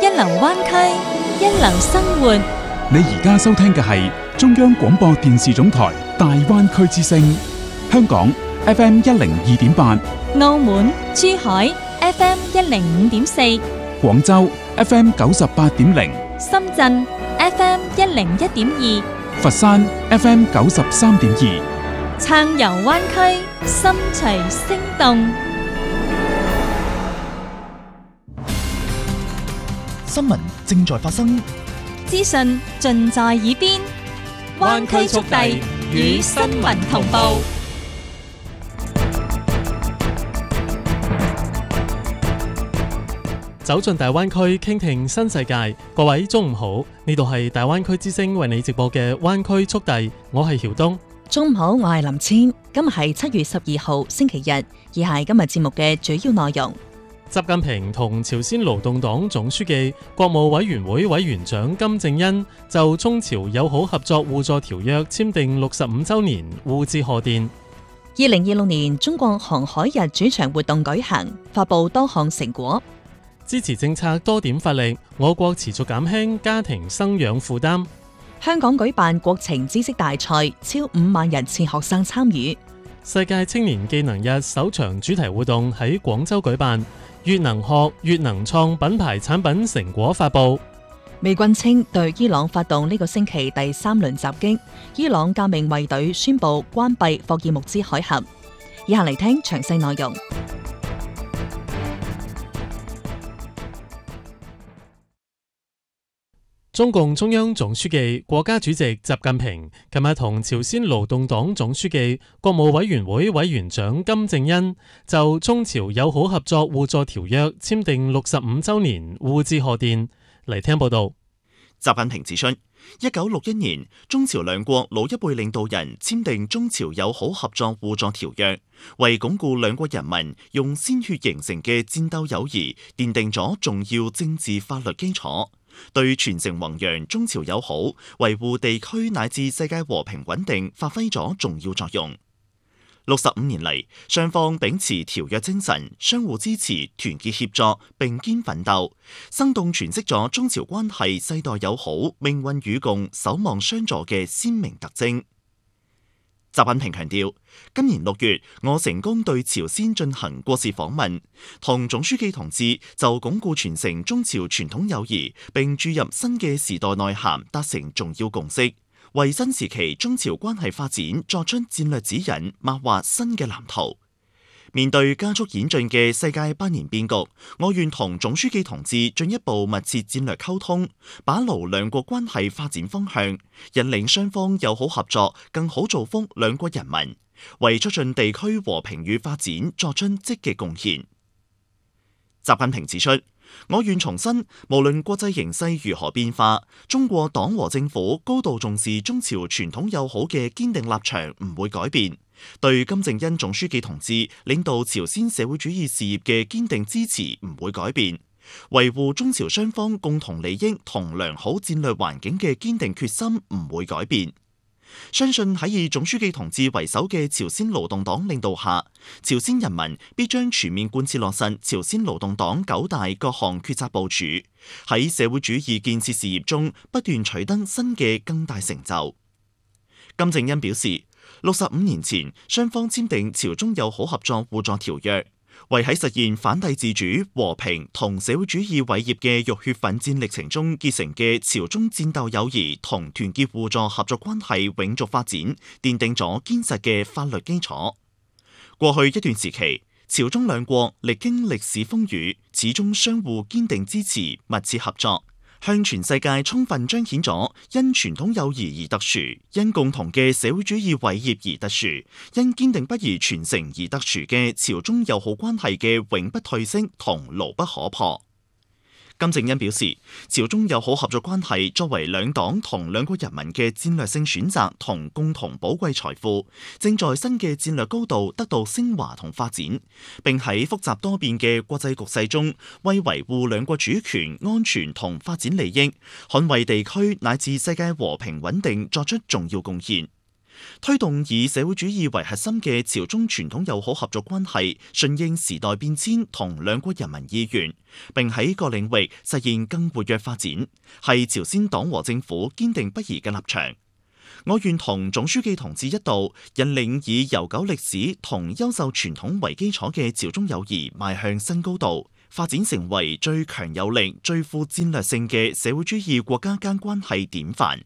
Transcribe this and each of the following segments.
一流灣區，一流生活。 你而家收聽嘅係中央廣播電視總台大灣區之聲，香港 FM 102.8， 澳門、珠海 FM 105.4， 廣州 FM 98.0， 深圳 FM 101.2， 佛山 FM 93.2， 撐遊灣區，心隨聲動。 新聞正在發生， 資訊盡在耳邊，灣區速遞與新聞同步。 走進大灣區，傾聽新世界。各位中午好，呢度係大灣區之聲為你直播嘅灣區速遞，我係曉東。 中午好，我係林千。今日係7月12號星期日，以下係今日節目嘅主要內容。 習近平同朝鮮勞動黨總書記、國務委員會委員長金正恩就中朝友好合作互助條約簽訂65週年互致賀電。 2026年中國航海日主場活動舉行，發佈多項成果。 支持政策多點發力，我國持續減輕家庭生養負擔。 香港舉辦國情知識大賽，超5萬人次學生參與。 世界青年技能日首場主題活動喺廣州舉辦，越能學越能創品牌產品成果發佈。 美軍稱對伊朗發動呢個星期第3輪襲擊，伊朗革命衛隊宣布關閉霍爾木茲海峽。以下嚟聽詳細內容。 中共中央總書記、國家主席習近平琴日同朝鮮勞動黨總書記、國務委員會委員長金正恩就中朝友好合作互助條約簽訂65週年互致賀電。嚟聽報道。 習近平指出，1961年中朝兩國老一輩領導人簽訂中朝友好合作互助條約，為鞏固兩國人民用鮮血形成嘅戰鬥友誼奠定咗重要政治法律基礎，對傳承弘揚中朝友好、維護地區乃至世界和平穩定發揮咗重要作用。65年嚟，雙方秉持條約精神，相互支持、團結協作、並肩奮鬥，生動詮釋咗中朝關係世代友好、命運與共、守望相助嘅鮮明特徵。習近平強調，今年6月，我成功對朝鮮進行國事訪問，同總書記同志就鞏固傳承中朝傳統友誼並注入新嘅時代內涵達成重要共識，為新時期中朝關係發展作出戰略指引，擘畫新嘅藍圖。面對加速演進嘅世界百年變局，我願同總書記同志進一步密切戰略溝通，把牢兩國關係發展方向，引領雙方友好合作，更好造福兩國人民，為促進地區和平與發展作出積極貢獻。習近平指出，我願重申，無論國際形勢如何變化，中國黨和政府高度重視中朝傳統友好嘅堅定立場唔會改變，對金正恩總書記同志領導朝鮮社會主義事業嘅堅定支持唔會改變，維護中朝雙方共同利益同良好戰略環境嘅堅定決心唔會改變。相信喺以總書記同志為首嘅朝鮮勞動黨領導下，朝鮮人民必將全面貫徹落實朝鮮勞動黨9大各項決策部署，喺社會主義建設事業中不斷取得新嘅更大成就。金正恩表示，65年前雙方簽訂朝中友好合作互助條約，為喺實現反帝自主、和平同社會主義偉業嘅浴血奮戰歷程中結成嘅朝中戰鬥友誼同團結互助合作關係永續發展，奠定咗堅實嘅法律基礎。過去一段時期，朝中兩國歷經歷史風雨，始終相互堅定支持、密切合作，向全世界充分彰顯咗因傳統友誼而特殊、因共同嘅社會主義偉業而特殊、因堅定不移傳承而特殊嘅朝中友好關係嘅永不褪色同牢不可破。金正恩表示，朝中友好合作關係作為兩黨同兩國人民嘅戰略性選擇同共同寶貴財富，正在新嘅戰略高度得到升華同發展，並喺複雜多變嘅國際局勢中，為維護兩國主權、安全同發展利益，捍衛地區乃至世界和平穩定作出重要貢獻。 推動以社會主義為核心嘅朝中傳統友好合作關係，順應時代變遷同兩國人民意願，並喺各領域實現更活躍發展，係朝鮮黨和政府堅定不移嘅立場。我願同總書記同志一道，引領以悠久歷史同優秀傳統為基礎嘅朝中友誼邁向新高度，發展成為最強有力、最富戰略性嘅社會主義國家間關係典範。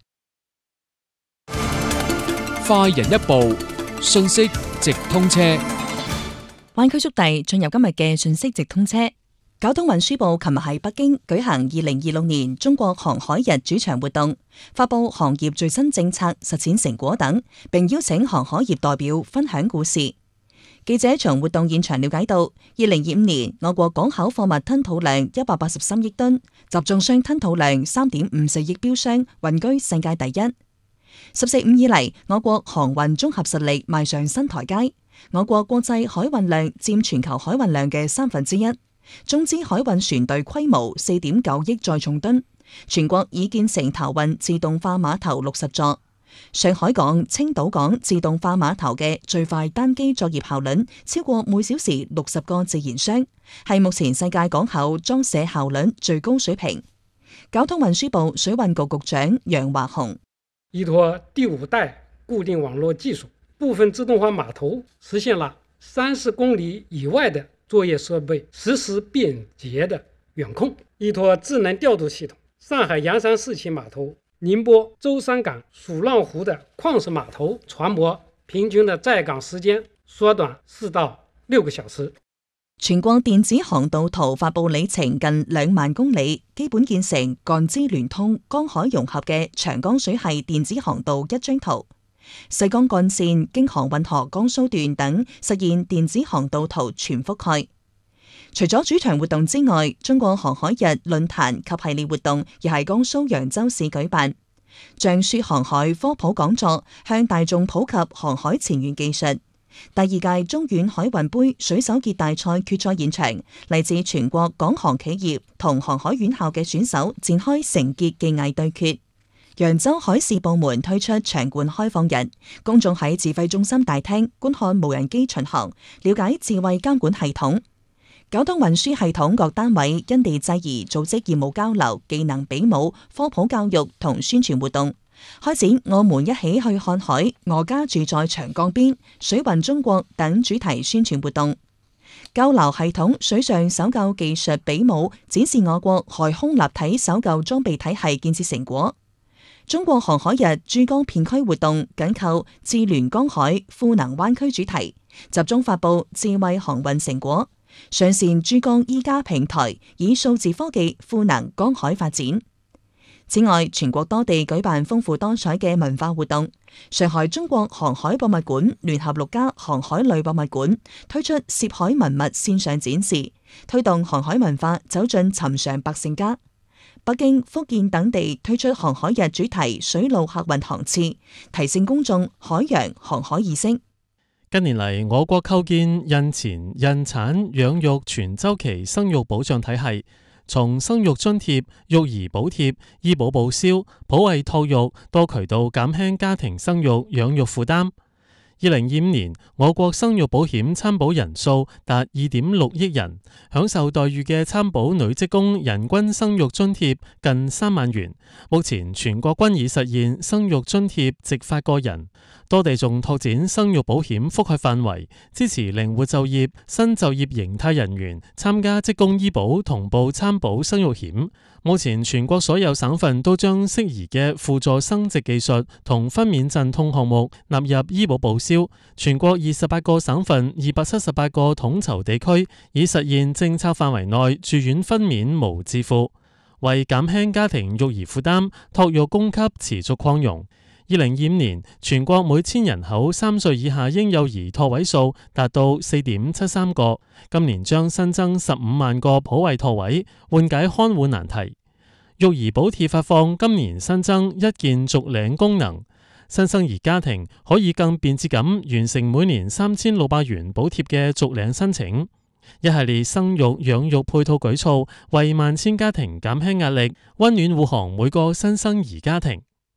快人一步，信息直通車。 灣區速遞進入今日嘅信息直通車。交通運輸部琴日喺北京舉行2026年中國航海日主場活動，發佈行業最新政策實踐成果等，並邀請航海業代表分享故事。記者從活動現場了解到，2025年我國港口貨物吞吐量183億噸，集裝箱吞吐量3.54億標箱，穩居世界第一。十四五以嚟，我國航運綜合實力邁上新台階，我國國際海運量佔全球海運量嘅1/3，中資海運船隊規模4.9億載重噸，全國已建成投運自動化碼頭60座。上海港、青島港自動化碼頭嘅最快單機作業效率超過每小時60個自燃箱，係目前世界港口裝卸效率最高水平。交通運輸部水運局局長楊華雄： 依託第5代固定網絡技術，部分自動化碼頭實現了30公里以外的作業設備實時便捷的遠控。依託智能調度系統，上海洋山四期碼頭、寧波舟山港蜀浪湖的礦石碼頭船舶平均的在港時間縮短4到6個小時。 全國電子航道圖發佈里程近2萬公里，基本建成幹支聯通、江海融合嘅長江水系電子航道一張圖。西江幹線、京杭運河江蘇段等實現電子航道圖全覆蓋。除咗主場活動之外，中國航海日論壇及系列活動亦係江蘇揚州市舉辦。橡樹航海科普講座向大眾普及航海前沿技術。第2屆中遠海運杯水手節大賽決賽現場，嚟自全國港航企業同航海院校嘅選手展開成傑技藝對決。揚州海事部門推出場館開放日，公眾喺指揮中心大廳觀看無人機巡航，了解智慧監管系統。交通運輸系統各單位因地制宜組織業務交流、技能比武、科普教育同宣傳活動，開展我們一起去看海、我家住在長江邊、水運中國等主題宣傳活動。交流系統水上搜救技術比武，展示我國海空立體搜救裝備體系建設成果。中國航海日珠江片區活動緊扣智聯江海賦能灣區主題，集中發佈智慧航運成果，上線珠江依家平台，以數字科技賦能江海發展。此外，全國多地舉辦豐富多彩嘅文化活動。上海中國航海博物館聯合6家航海類博物館推出涉海文物線上展示，推動航海文化走進尋常百姓家。北京、福建等地推出航海日主題水路客運航次，提升公眾海洋航海意識。 近年嚟，我國構建孕前、孕產、養育全週期生育保障體系，從生育津貼、育兒補貼、醫保報銷、普惠托育多渠道減輕家庭生育養育負擔。2025年，我國生育保險參保人數達2.6億人，享受待遇嘅參保女職工人均生育津貼近3萬元。目前全國均已實現生育津貼直發個人，多地仲拓展生育保險覆蓋範圍，支持靈活就業、新就業形態人員參加職工醫保同步參保生育險。目前全國所有省份都將適宜嘅輔助生殖技術同分娩陣痛項目納入醫保報銷。全國28個省份、278個統籌地區已實現政策範圍內住院分娩無自付，為減輕家庭育兒負擔，托育供給持續擴容。2025年，全國每千人口3歲以下嬰幼兒托位數達到 4.73 個，今年將新增15萬個普惠托位，緩解看護難題。育兒補貼發放今年新增一鍵續領功能，新生兒家庭可以更便捷咁完成每年3600元補貼嘅續領申請。一系列生育養育配套舉措，為萬千家庭減輕壓力，溫暖護航每個新生兒家庭。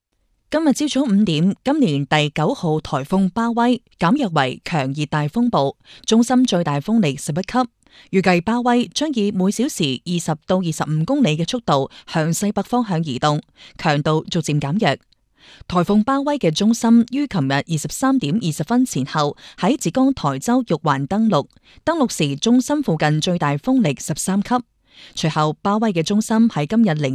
今日朝早5點，今年第9號颱風巴威減弱為強熱帶風暴，中心最大風力11級。預計巴威將以每小時20到25公里嘅速度向西北方向移動，強度逐漸減弱。颱風巴威嘅中心於琴日23點20分前後喺浙江台州玉環登陸，登陸時中心附近最大風力13級。隨後巴威嘅中心喺今日